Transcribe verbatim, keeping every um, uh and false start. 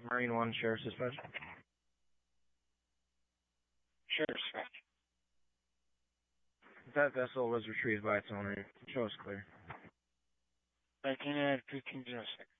Marine One, Sheriff's Dispatch. Sheriff's Dispatch. That vessel was retrieved by its owner. Show us clear. nineteen and fifteen oh six.